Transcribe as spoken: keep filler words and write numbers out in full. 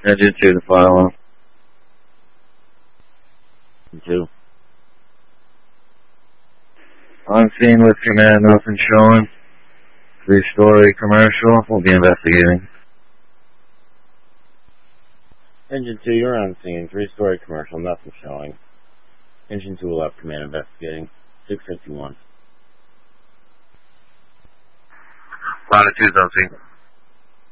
Engine two to follow. Two. On scene with command, nothing showing. Three-story commercial. We'll be investigating. Engine two, you're on scene. Three-story commercial, nothing showing. Engine two will have command investigating. six fifty-one. Latitude's on scene.